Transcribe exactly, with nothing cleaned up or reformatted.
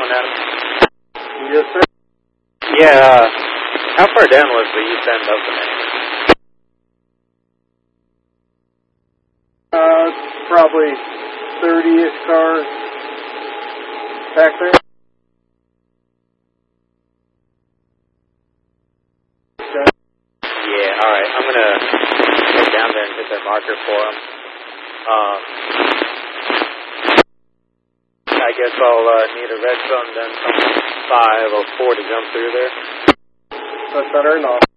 going, Adam? Yes, sir. Yeah, uh, how far down was the east end of the main? Uh, probably thirty-ish cars back there. Yeah, alright, I'm gonna head down there and hit their marker for them. Um, I guess I'll uh, need a red zone then from five oh four to jump through there. That's better enough.